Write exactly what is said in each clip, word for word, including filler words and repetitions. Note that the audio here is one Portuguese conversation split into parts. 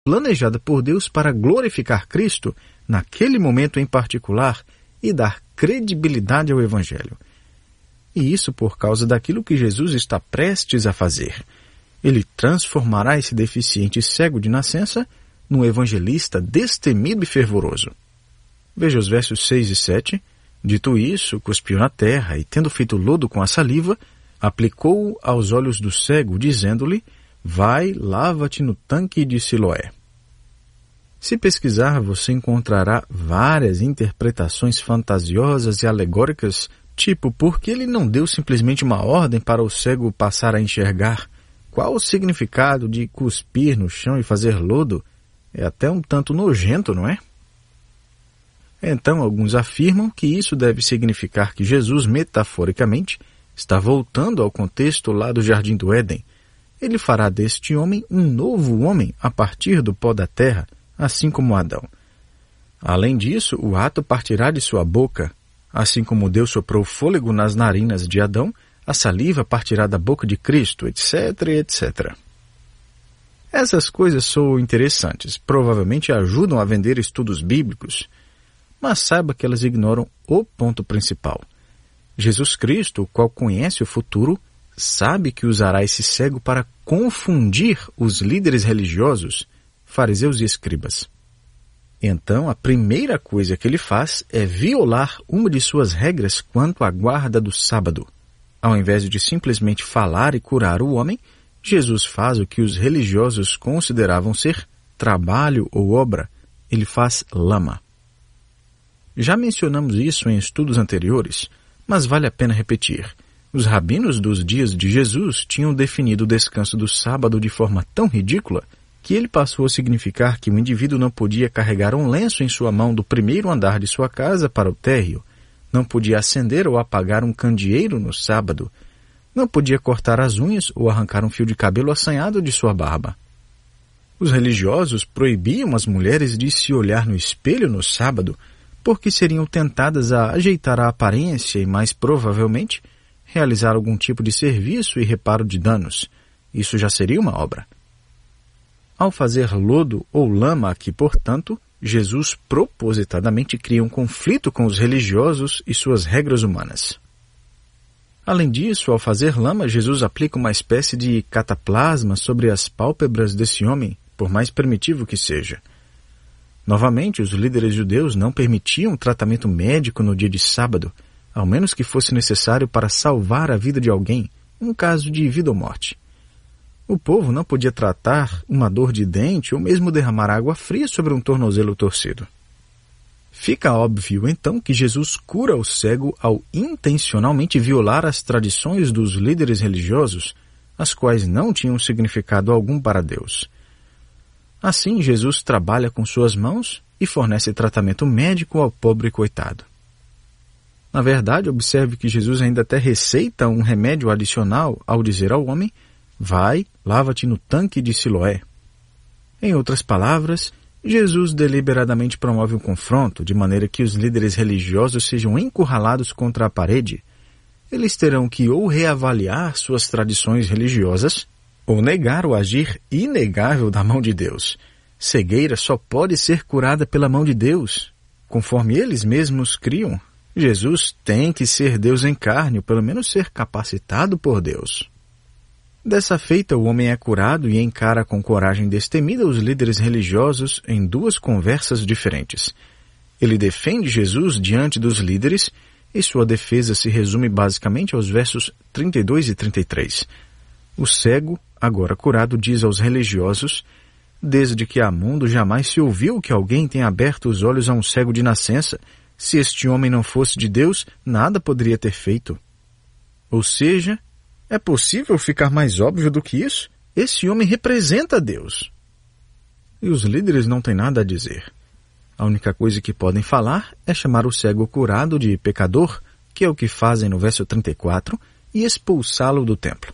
planejada por Deus para glorificar Cristo naquele momento em particular e dar credibilidade ao Evangelho. E isso por causa daquilo que Jesus está prestes a fazer. Ele transformará esse deficiente cego de nascença num evangelista destemido e fervoroso. Veja os versos seis e sete. Dito isso, cuspiu na terra e, tendo feito lodo com a saliva, aplicou-o aos olhos do cego, dizendo-lhe: vai, lava-te no tanque de Siloé. Se pesquisar, você encontrará várias interpretações fantasiosas e alegóricas, tipo, por que ele não deu simplesmente uma ordem para o cego passar a enxergar? Qual o significado de cuspir no chão e fazer lodo? É até um tanto nojento, não é? Então, alguns afirmam que isso deve significar que Jesus, metaforicamente, está voltando ao contexto lá do Jardim do Éden. Ele fará deste homem um novo homem a partir do pó da terra, assim como Adão. Além disso, o ato partirá de sua boca. Assim como Deus soprou fôlego nas narinas de Adão, a saliva partirá da boca de Cristo, etc, etcétera. Essas coisas são interessantes, provavelmente ajudam a vender estudos bíblicos, mas saiba que elas ignoram o ponto principal. Jesus Cristo, o qual conhece o futuro, sabe que usará esse cego para confundir os líderes religiosos, fariseus e escribas. Então, a primeira coisa que ele faz é violar uma de suas regras quanto à guarda do sábado. Ao invés de simplesmente falar e curar o homem, Jesus faz o que os religiosos consideravam ser trabalho ou obra. Ele faz lama. Já mencionamos isso em estudos anteriores, mas vale a pena repetir. Os rabinos dos dias de Jesus tinham definido o descanso do sábado de forma tão ridícula que ele passou a significar que o indivíduo não podia carregar um lenço em sua mão do primeiro andar de sua casa para o térreo, não podia acender ou apagar um candeeiro no sábado, não podia cortar as unhas ou arrancar um fio de cabelo assanhado de sua barba. Os religiosos proibiam as mulheres de se olhar no espelho no sábado, porque seriam tentadas a ajeitar a aparência e, mais provavelmente, realizar algum tipo de serviço e reparo de danos. Isso já seria uma obra. Ao fazer lodo ou lama aqui, portanto, Jesus propositadamente cria um conflito com os religiosos e suas regras humanas. Além disso, ao fazer lama, Jesus aplica uma espécie de cataplasma sobre as pálpebras desse homem, por mais primitivo que seja. Novamente, os líderes judeus não permitiam tratamento médico no dia de sábado, ao menos que fosse necessário para salvar a vida de alguém, um caso de vida ou morte. O povo não podia tratar uma dor de dente ou mesmo derramar água fria sobre um tornozelo torcido. Fica óbvio, então, que Jesus cura o cego ao intencionalmente violar as tradições dos líderes religiosos, as quais não tinham significado algum para Deus. Assim, Jesus trabalha com suas mãos e fornece tratamento médico ao pobre coitado. Na verdade, observe que Jesus ainda até receita um remédio adicional ao dizer ao homem: vai, lava-te no tanque de Siloé. Em outras palavras, Jesus deliberadamente promove um confronto, de maneira que os líderes religiosos sejam encurralados contra a parede. Eles terão que ou reavaliar suas tradições religiosas, ou negar o agir inegável da mão de Deus. Cegueira só pode ser curada pela mão de Deus. Conforme eles mesmos criam, Jesus tem que ser Deus em carne, ou pelo menos ser capacitado por Deus. Dessa feita, o homem é curado e encara com coragem destemida os líderes religiosos em duas conversas diferentes. Ele defende Jesus diante dos líderes, e sua defesa se resume basicamente aos versos trinta e dois e trinta e três. O cego, agora curado, diz aos religiosos: desde que há mundo jamais se ouviu que alguém tenha aberto os olhos a um cego de nascença. Se este homem não fosse de Deus, nada poderia ter feito. Ou seja, é possível ficar mais óbvio do que isso? Esse homem representa Deus. E os líderes não têm nada a dizer. A única coisa que podem falar é chamar o cego curado de pecador, que é o que fazem no verso trinta e quatro, e expulsá-lo do templo.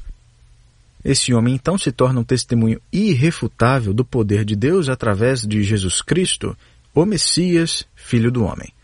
Esse homem então se torna um testemunho irrefutável do poder de Deus através de Jesus Cristo, o Messias, Filho do Homem.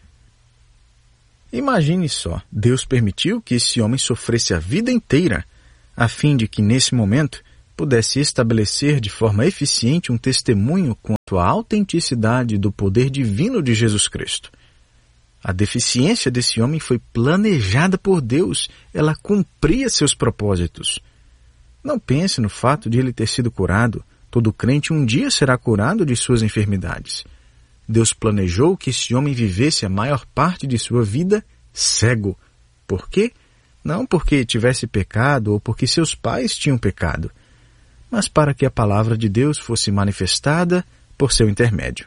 Imagine só, Deus permitiu que esse homem sofresse a vida inteira, a fim de que, nesse momento, pudesse estabelecer de forma eficiente um testemunho quanto à autenticidade do poder divino de Jesus Cristo. A deficiência desse homem foi planejada por Deus, ela cumpria seus propósitos. Não pense no fato de ele ter sido curado. Todo crente um dia será curado de suas enfermidades. Deus planejou que esse homem vivesse a maior parte de sua vida cego. Por quê? Não porque tivesse pecado ou porque seus pais tinham pecado, mas para que a palavra de Deus fosse manifestada por seu intermédio.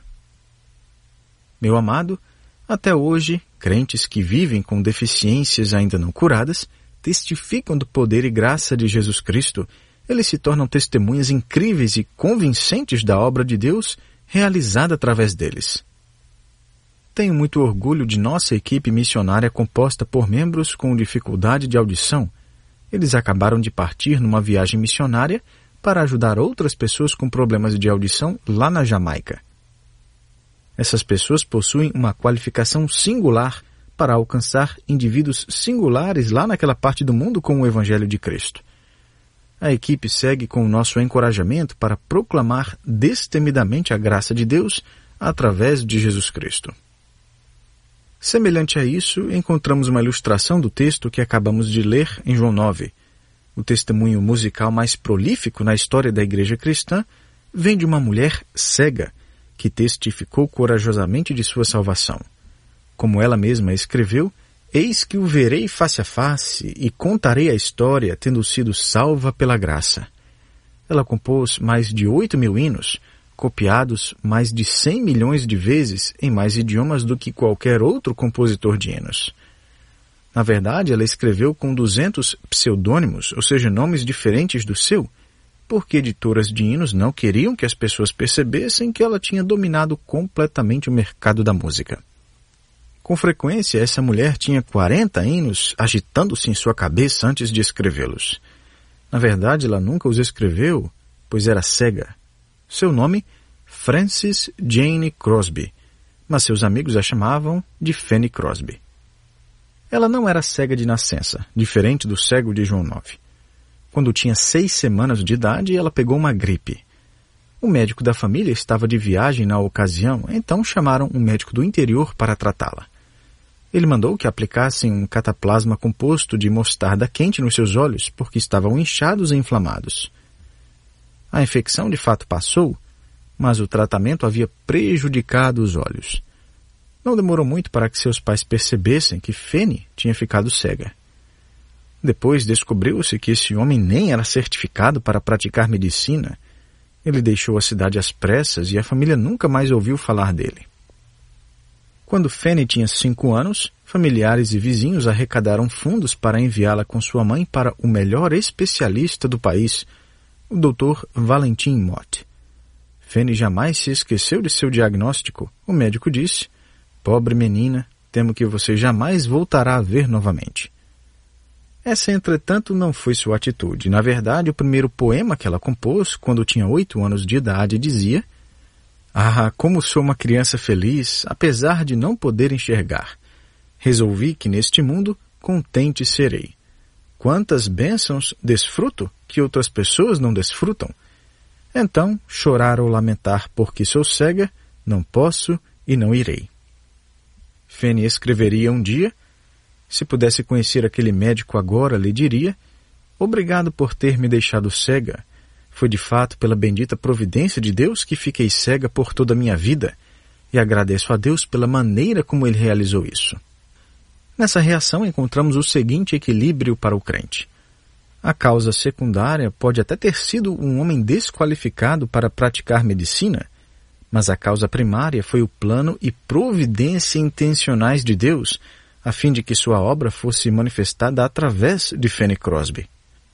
Meu amado, até hoje, crentes que vivem com deficiências ainda não curadas testificam do poder e graça de Jesus Cristo. Eles se tornam testemunhas incríveis e convincentes da obra de Deus realizada através deles. Tenho muito orgulho de nossa equipe missionária composta por membros com dificuldade de audição. Eles acabaram de partir numa viagem missionária para ajudar outras pessoas com problemas de audição lá na Jamaica. Essas pessoas possuem uma qualificação singular para alcançar indivíduos singulares lá naquela parte do mundo com o Evangelho de Cristo. A equipe segue com o nosso encorajamento para proclamar destemidamente a graça de Deus através de Jesus Cristo. Semelhante a isso, encontramos uma ilustração do texto que acabamos de ler em João nove. O testemunho musical mais prolífico na história da igreja cristã vem de uma mulher cega, que testificou corajosamente de sua salvação. Como ela mesma escreveu, eis que o verei face a face e contarei a história, tendo sido salva pela graça. Ela compôs mais de oito mil hinos, copiados mais de cem milhões de vezes em mais idiomas do que qualquer outro compositor de hinos. Na verdade, ela escreveu com duzentos pseudônimos, ou seja, nomes diferentes do seu, porque editoras de hinos não queriam que as pessoas percebessem que ela tinha dominado completamente o mercado da música. Com frequência, essa mulher tinha quarenta hinos agitando-se em sua cabeça antes de escrevê-los. Na verdade, ela nunca os escreveu, pois era cega. Seu nome, Frances Jane Crosby, mas seus amigos a chamavam de Fanny Crosby. Ela não era cega de nascença, diferente do cego de João nove. Quando tinha seis semanas de idade, ela pegou uma gripe. O médico da família estava de viagem na ocasião, então chamaram um médico do interior para tratá-la. Ele mandou que aplicassem um cataplasma composto de mostarda quente nos seus olhos, porque estavam inchados e inflamados. A infecção de fato passou, mas o tratamento havia prejudicado os olhos. Não demorou muito para que seus pais percebessem que Fanny tinha ficado cega. Depois descobriu-se que esse homem nem era certificado para praticar medicina. Ele deixou a cidade às pressas e a família nunca mais ouviu falar dele. Quando Fanny tinha cinco anos, familiares e vizinhos arrecadaram fundos para enviá-la com sua mãe para o melhor especialista do país, o doutor Valentin Mott. Fanny jamais se esqueceu de seu diagnóstico. O médico disse: "Pobre menina, temo que você jamais voltará a ver novamente." Essa, entretanto, não foi sua atitude. Na verdade, o primeiro poema que ela compôs, quando tinha oito anos de idade, dizia: "Ah, como sou uma criança feliz, apesar de não poder enxergar. Resolvi que neste mundo contente serei. Quantas bênçãos desfruto que outras pessoas não desfrutam. Então, chorar ou lamentar porque sou cega, não posso e não irei." Fanny escreveria um dia: "Se pudesse conhecer aquele médico agora, lhe diria: obrigado por ter me deixado cega. Foi de fato pela bendita providência de Deus que fiquei cega por toda a minha vida, e agradeço a Deus pela maneira como Ele realizou isso." Nessa reação encontramos o seguinte equilíbrio para o crente. A causa secundária pode até ter sido um homem desqualificado para praticar medicina, mas a causa primária foi o plano e providência intencionais de Deus, a fim de que sua obra fosse manifestada através de Fanny Crosby.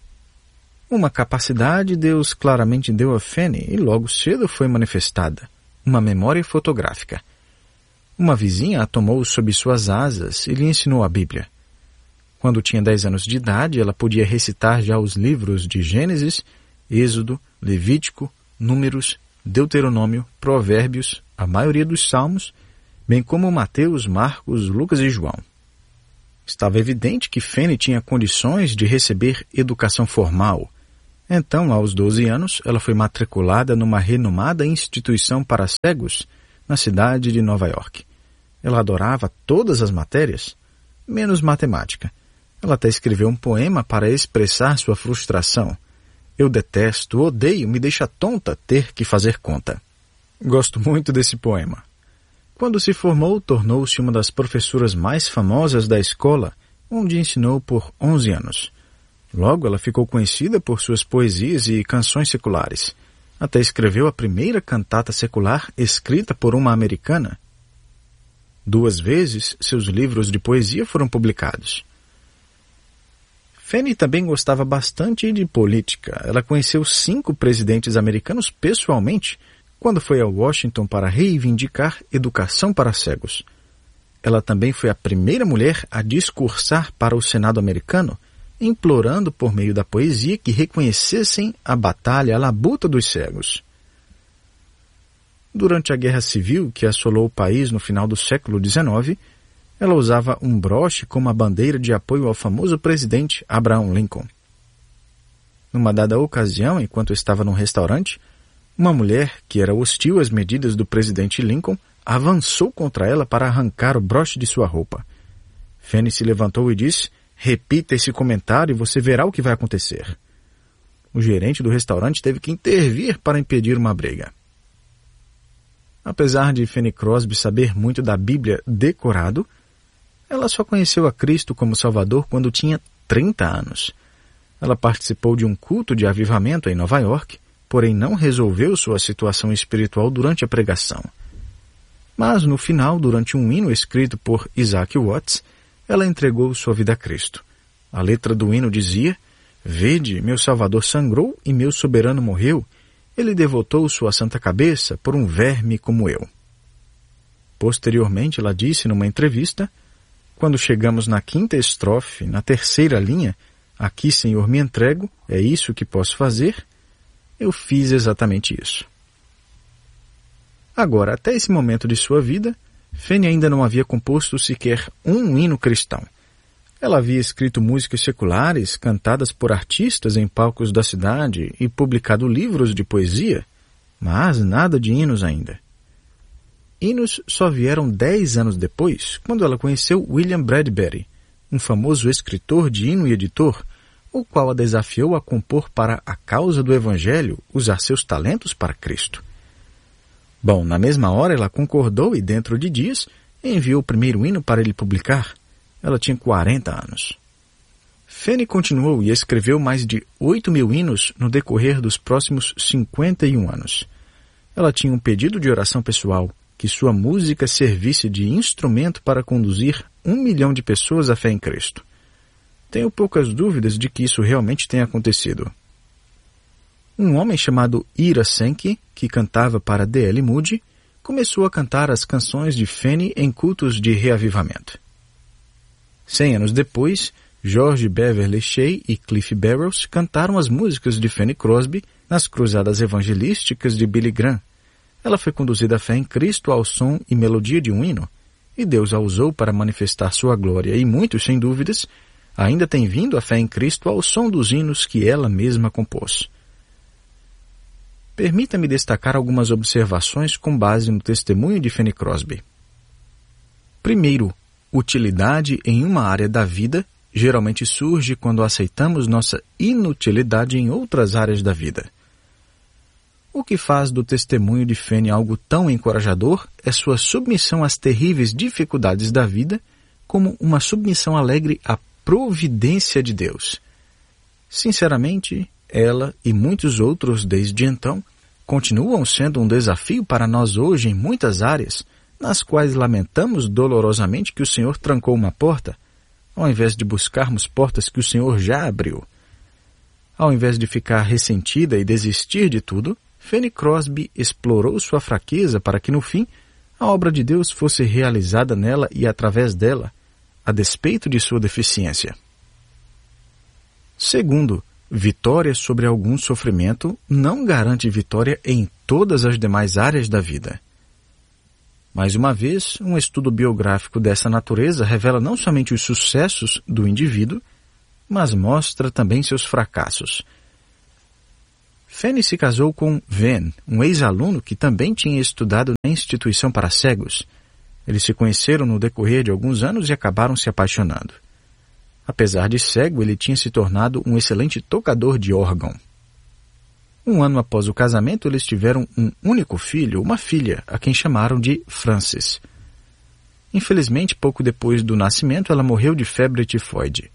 Uma capacidade Deus claramente deu a Fanny e logo cedo foi manifestada: uma memória fotográfica. Uma vizinha a tomou sob suas asas e lhe ensinou a Bíblia. Quando tinha dez anos de idade, ela podia recitar já os livros de Gênesis, Êxodo, Levítico, Números, Deuteronômio, Provérbios, a maioria dos Salmos, bem como Mateus, Marcos, Lucas e João. Estava evidente que Fanny tinha condições de receber educação formal. Então, aos doze anos, ela foi matriculada numa renomada instituição para cegos na cidade de Nova York. Ela adorava todas as matérias, menos matemática. Ela até escreveu um poema para expressar sua frustração. Eu detesto, odeio, me deixa tonta ter que fazer conta. Gosto muito desse poema. Quando se formou, tornou-se uma das professoras mais famosas da escola, onde ensinou por onze anos. Logo, ela ficou conhecida por suas poesias e canções seculares. Até escreveu a primeira cantata secular escrita por uma americana. Duas vezes, seus livros de poesia foram publicados. Fanny também gostava bastante de política. Ela conheceu cinco presidentes americanos pessoalmente quando foi a Washington para reivindicar educação para cegos. Ela também foi a primeira mulher a discursar para o Senado americano, implorando por meio da poesia que reconhecessem a batalha, a labuta dos cegos. Durante a Guerra Civil que assolou o país no final do século dezenove, ela usava um broche como a bandeira de apoio ao famoso presidente Abraham Lincoln. Numa dada ocasião, enquanto estava num restaurante, uma mulher que era hostil às medidas do presidente Lincoln avançou contra ela para arrancar o broche de sua roupa. Fanny se levantou e disse: repita esse comentário e você verá o que vai acontecer. O gerente do restaurante teve que intervir para impedir uma briga. Apesar de Fanny Crosby saber muito da Bíblia decorado, ela só conheceu a Cristo como Salvador quando tinha trinta anos. Ela participou de um culto de avivamento em Nova York, porém não resolveu sua situação espiritual durante a pregação. Mas, no final, durante um hino escrito por Isaac Watts, ela entregou sua vida a Cristo. A letra do hino dizia: vede, meu Salvador sangrou e meu soberano morreu. Ele devotou sua santa cabeça por um verme como eu. Posteriormente, ela disse numa entrevista: quando chegamos na quinta estrofe, na terceira linha, aqui, Senhor, me entrego, é isso que posso fazer, eu fiz exatamente isso. Agora, até esse momento de sua vida, Fanny ainda não havia composto sequer um hino cristão. Ela havia escrito músicas seculares, cantadas por artistas em palcos da cidade e publicado livros de poesia, mas nada de hinos ainda. Hinos só vieram dez anos depois, quando ela conheceu William Bradbury, um famoso escritor de hino e editor, o qual a desafiou a compor para a causa do Evangelho, usar seus talentos para Cristo. Bom, na mesma hora ela concordou e dentro de dias enviou o primeiro hino para ele publicar. Ela tinha quarenta anos. Fanny continuou e escreveu mais de oito mil hinos no decorrer dos próximos cinquenta e um anos. Ela tinha um pedido de oração pessoal, que sua música servisse de instrumento para conduzir um milhão de pessoas à fé em Cristo. Tenho poucas dúvidas de que isso realmente tenha acontecido. Um homem chamado Ira Sankey, que cantava para D L Moody, começou a cantar as canções de Fanny em cultos de reavivamento. Cem anos depois, George Beverly Shea e Cliff Barrows cantaram as músicas de Fanny Crosby nas cruzadas evangelísticas de Billy Graham. Ela foi conduzida à fé em Cristo ao som e melodia de um hino, e Deus a usou para manifestar sua glória, e muitos, sem dúvidas, ainda têm vindo à fé em Cristo ao som dos hinos que ela mesma compôs. Permita-me destacar algumas observações com base no testemunho de Fanny Crosby. Primeiro, utilidade em uma área da vida geralmente surge quando aceitamos nossa inutilidade em outras áreas da vida. O que faz do testemunho de Fanny algo tão encorajador é sua submissão às terríveis dificuldades da vida como uma submissão alegre à providência de Deus. Sinceramente, ela e muitos outros desde então continuam sendo um desafio para nós hoje em muitas áreas, nas quais lamentamos dolorosamente que o Senhor trancou uma porta, ao invés de buscarmos portas que o Senhor já abriu. Ao invés de ficar ressentida e desistir de tudo, Fanny Crosby explorou sua fraqueza para que, no fim, a obra de Deus fosse realizada nela e através dela, a despeito de sua deficiência. Segundo, vitória sobre algum sofrimento não garante vitória em todas as demais áreas da vida. Mais uma vez, um estudo biográfico dessa natureza revela não somente os sucessos do indivíduo, mas mostra também seus fracassos. Fanny se casou com Van, um ex-aluno que também tinha estudado na instituição para cegos. Eles se conheceram no decorrer de alguns anos e acabaram se apaixonando. Apesar de cego, ele tinha se tornado um excelente tocador de órgão. Um ano após o casamento, eles tiveram um único filho, uma filha, a quem chamaram de Frances. Infelizmente, pouco depois do nascimento, ela morreu de febre tifoide.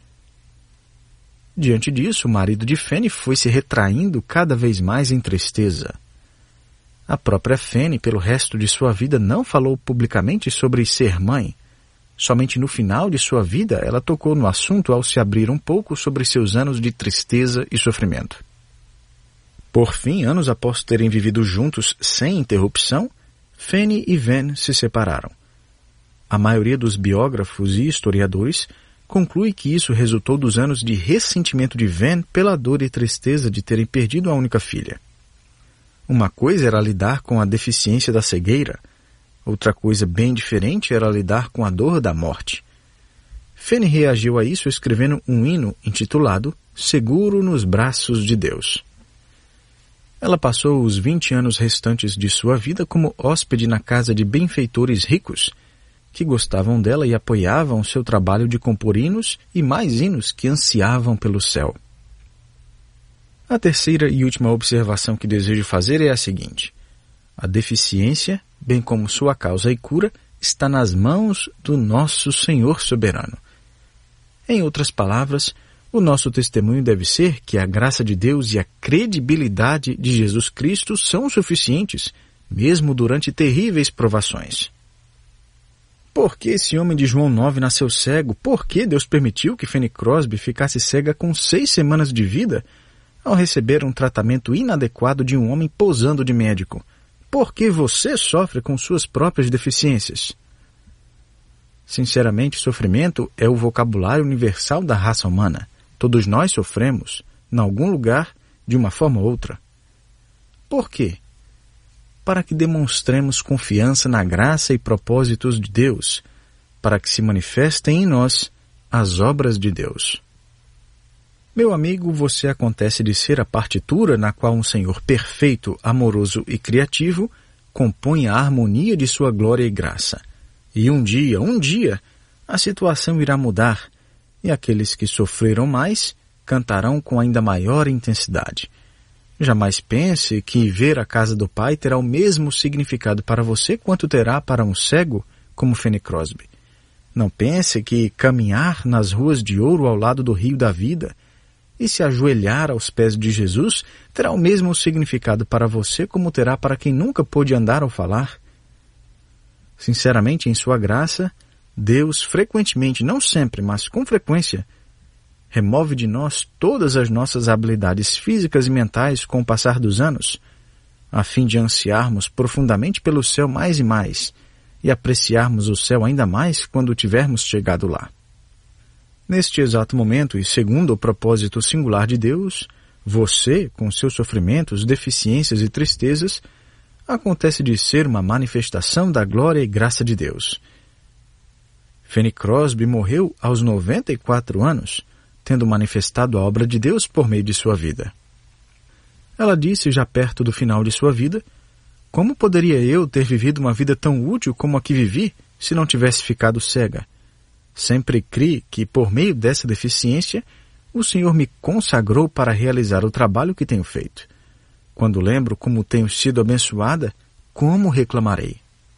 Diante disso, o marido de Fanny foi se retraindo cada vez mais em tristeza. A própria Fanny, pelo resto de sua vida, não falou publicamente sobre ser mãe. Somente no final de sua vida, ela tocou no assunto ao se abrir um pouco sobre seus anos de tristeza e sofrimento. Por fim, anos após terem vivido juntos sem interrupção, Fanny e Van se separaram. A maioria dos biógrafos e historiadores conclui que isso resultou dos anos de ressentimento de Van pela dor e tristeza de terem perdido a única filha. Uma coisa era lidar com a deficiência da cegueira, outra coisa bem diferente era lidar com a dor da morte. Fanny reagiu a isso escrevendo um hino intitulado Seguro nos Braços de Deus. Ela passou os vinte anos restantes de sua vida como hóspede na casa de benfeitores ricos, que gostavam dela e apoiavam seu trabalho de compor hinos e mais hinos que ansiavam pelo céu. A terceira e última observação que desejo fazer é a seguinte: a deficiência, bem como sua causa e cura, está nas mãos do nosso Senhor soberano. Em outras palavras, o nosso testemunho deve ser que a graça de Deus e a credibilidade de Jesus Cristo são suficientes, mesmo durante terríveis provações. Por que esse homem de João nove nasceu cego? Por que Deus permitiu que Fanny Crosby ficasse cega com seis semanas de vida ao receber um tratamento inadequado de um homem posando de médico? Por que você sofre com suas próprias deficiências? Sinceramente, sofrimento é o vocabulário universal da raça humana. Todos nós sofremos, em algum lugar, de uma forma ou outra. Por quê? Para que demonstremos confiança na graça e propósitos de Deus, para que se manifestem em nós as obras de Deus. Meu amigo, você acontece de ser a partitura na qual um Senhor perfeito, amoroso e criativo compõe a harmonia de sua glória e graça. E um dia, um dia, a situação irá mudar, e aqueles que sofreram mais cantarão com ainda maior intensidade. Jamais pense que ver a casa do Pai terá o mesmo significado para você quanto terá para um cego como Fanny Crosby. Não pense que caminhar nas ruas de ouro ao lado do rio da vida e se ajoelhar aos pés de Jesus terá o mesmo significado para você como terá para quem nunca pôde andar ou falar. Sinceramente, em sua graça, Deus frequentemente, não sempre, mas com frequência, remove de nós todas as nossas habilidades físicas e mentais com o passar dos anos, a fim de ansiarmos profundamente pelo céu mais e mais, e apreciarmos o céu ainda mais quando tivermos chegado lá. Neste exato momento, e segundo o propósito singular de Deus, você, com seus sofrimentos, deficiências e tristezas, acontece de ser uma manifestação da glória e graça de Deus. Fanny Crosby morreu aos noventa e quatro anos, tendo manifestado a obra de Deus por meio de sua vida. Ela disse, já perto do final de sua vida, como poderia eu ter vivido uma vida tão útil como a que vivi se não tivesse ficado cega? Sempre criei que, por meio dessa deficiência, o Senhor me consagrou para realizar o trabalho que tenho feito. Quando lembro como tenho sido abençoada, como reclamarei?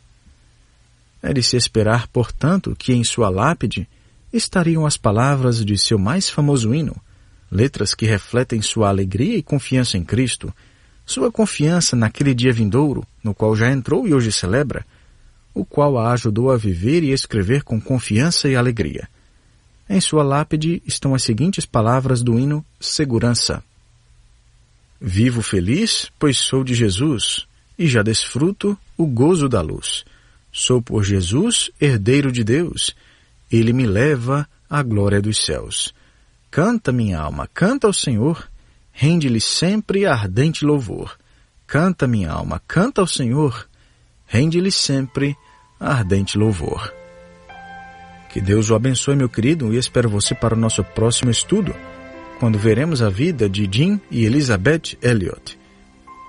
É de se esperar, portanto, que em sua lápide estariam as palavras de seu mais famoso hino, letras que refletem sua alegria e confiança em Cristo, sua confiança naquele dia vindouro, no qual já entrou e hoje celebra, o qual a ajudou a viver e escrever com confiança e alegria. Em sua lápide estão as seguintes palavras do hino Segurança. Vivo feliz, pois sou de Jesus, e já desfruto o gozo da luz. Sou por Jesus herdeiro de Deus, Ele me leva à glória dos céus. Canta, minha alma, canta ao Senhor, rende-lhe sempre ardente louvor. Canta, minha alma, canta ao Senhor, rende-lhe sempre ardente louvor. Que Deus o abençoe, meu querido, e espero você para o nosso próximo estudo, quando veremos a vida de Jim e Elizabeth Elliot.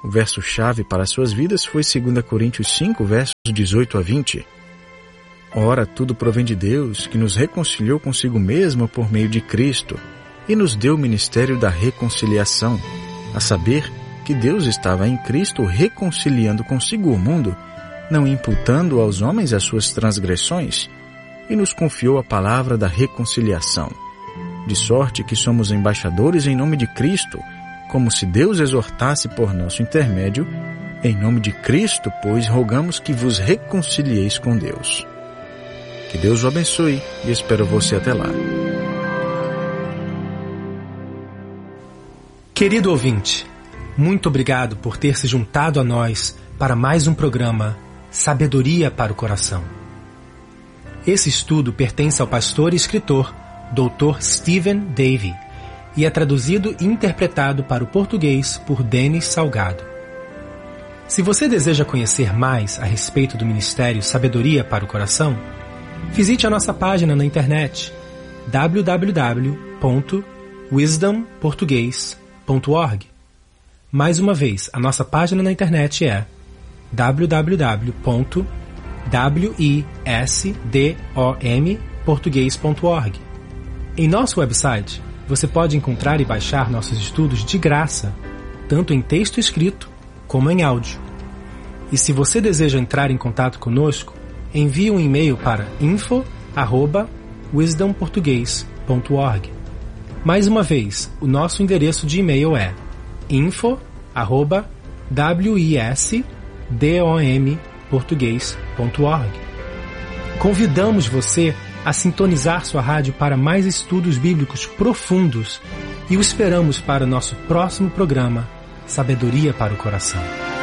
O verso-chave para suas vidas foi dois Coríntios cinco, versos dezoito a vinte. Ora, tudo provém de Deus, que nos reconciliou consigo mesmo por meio de Cristo, e nos deu o ministério da reconciliação, a saber, que Deus estava em Cristo reconciliando consigo o mundo, não imputando aos homens as suas transgressões, e nos confiou a palavra da reconciliação. De sorte que somos embaixadores em nome de Cristo, como se Deus exortasse por nosso intermédio, em nome de Cristo, pois, rogamos que vos reconcilieis com Deus. Que Deus o abençoe e espero você até lá. Querido ouvinte, muito obrigado por ter se juntado a nós para mais um programa Sabedoria para o Coração. Esse estudo pertence ao pastor e escritor doutor Stephen Davey e é traduzido e interpretado para o português por Denis Salgado. Se você deseja conhecer mais a respeito do Ministério Sabedoria para o Coração, visite a nossa página na internet w w w ponto wisdom português ponto org. Mais uma vez, a nossa página na internet é w w w ponto wisdom português ponto org. Em nosso website, você pode encontrar e baixar nossos estudos de graça, tanto em texto escrito como em áudio. E se você deseja entrar em contato conosco, envie um e-mail para info arroba wisdom português ponto org. Mais uma vez, o nosso endereço de e-mail é info arroba wisdom português ponto org. Convidamos você a sintonizar sua rádio para mais estudos bíblicos profundos e o esperamos para o nosso próximo programa Sabedoria para o Coração.